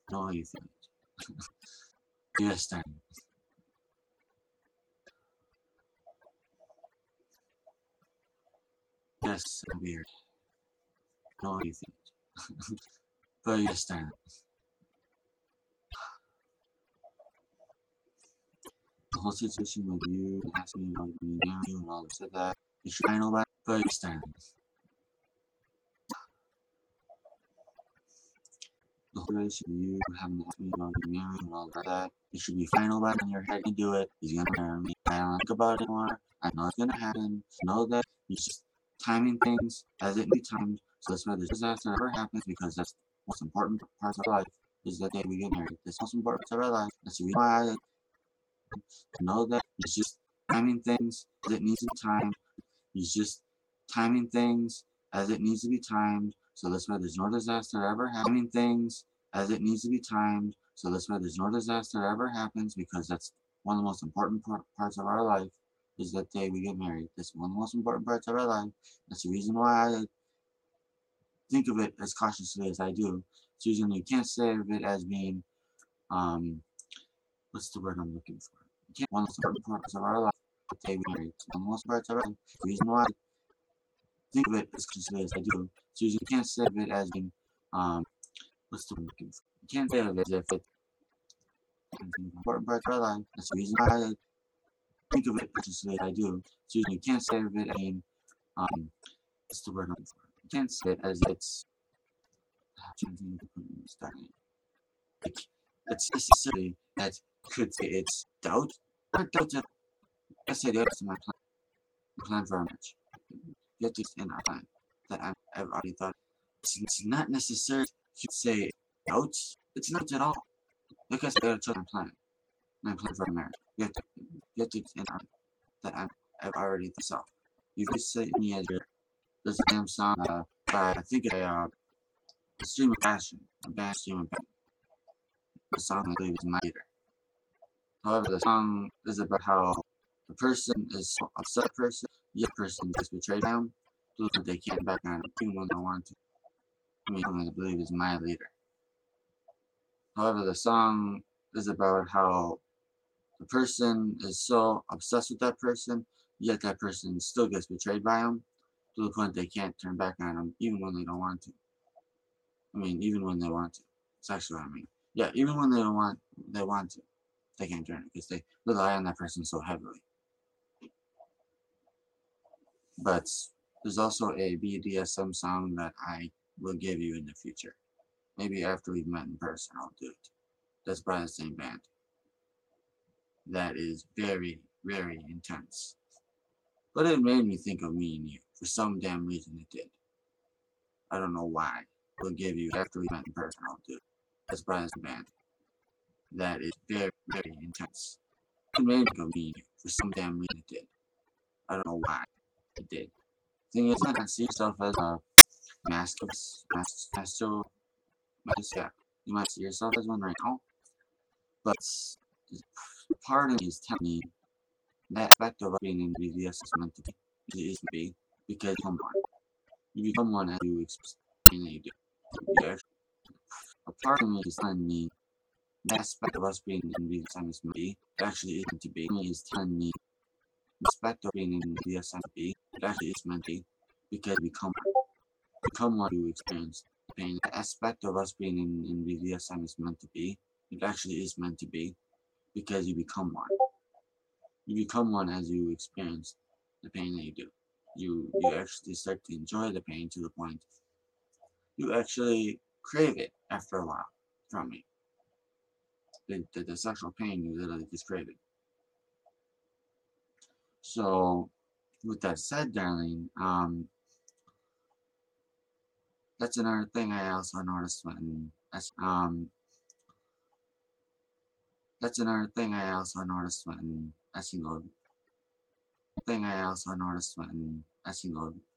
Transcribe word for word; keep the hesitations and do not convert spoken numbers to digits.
know how you feel. Yes, darling. Yes, I'm weird. I know how you feel. But yes, darling. The whole situation with you asking me about me marrying you and all this and that. You should I know about but yes, darling. The whole situation with you having to ask me about me marrying and all that. You should be final about it in your head. You do it. He's gonna marry me. I don't think about it anymore. I know it's gonna happen. Know that you just timing things as it be timed. So that's why this disaster never happens because that's the most important part of life is the day we get married. That's the most important part of our life. That's the reason why I know that it's just timing things as it needs to be timed. He's just timing things as it needs to be timed. So that's why there's no disaster ever happening things as it needs to be timed. So that's why there's no disaster ever happens because that's one of the most important par- parts of our life is that day we get married. That's one of the most important parts of our life. That's the reason why I think of it as cautiously as I do. It's usually you can't say of it as being um what's the word I'm looking for? You can't one of the most important parts of our life the day we get married. It's one of the most parts of our life. The reason why think of it as consciously as I do. So you can't say of it as being, um, what's the word? You can't say of it as if it's an important part of our life. That's the reason why I think of it consciously as I do. So you can't say of it as being, um, what's the word I'm looking for? You can't say it as it's, like, it's necessarily that could say it's doubt. Not doubt that, let's say the other my plan, my plan for our marriage. You have to in our plan that I'm, I've already thought. It's, it's not necessary to say doubts. It's not at all. Like I said, I gotta tell my plan. My plan for our marriage. You have to, you have to in our that I'm, I've already thought of. You guys say me as your this damn song uh, by I think a uh, Stream of Passion, a band Stream of Passion. The song I believe is My Leader. However, the song is about how the person is so upset person, the person gets betrayed by him, so that they can't back on him even when they want to. I mean, I believe is My Leader. However, the song is about how the person is so obsessed with that person, yet that person still gets betrayed by him to the point they can't turn back on him even when they don't want to. I mean, even when they want to. That's actually what I mean. Yeah, even when they don't want, they want to, they can't turn it because they rely on that person so heavily. But there's also a B D S M song that I will give you in the future. Maybe after we've met in person, I'll do it. That's by the same band. That is very, very intense. But it made me think of me and you. For some damn reason it did. I don't know why. We'll give you after we met in person, I'll do it. That's Brian's band. That is very, very intense. It made me think of me and you. For some damn reason it did. I don't know why it did. Thing is, I see yourself as a master, master, master, master, yeah. You might see yourself as one right now. But part of me is telling me that aspect of being in B D S is meant to be. It is to be. Because you become one. You become one as you express everything that you do. You actually, a part of me is telling me the aspect of us being in B D S M is meant to be. It actually isn't to be. Me is telling me the aspect of being in B D S M to be. It actually is meant to be. Because you become one. Become one you experience the pain. The aspect of us being in, in B D S M is meant to be. It actually is meant to be. Because you become one. You become one as you experience the pain that you do. You you actually start to enjoy the pain to the point you actually crave it after a while from me. The, the, the sexual pain you literally just crave it. So with that said, darling, um, that's another thing I also noticed when um that's another thing I also noticed when as you know thing I also noticed when as you know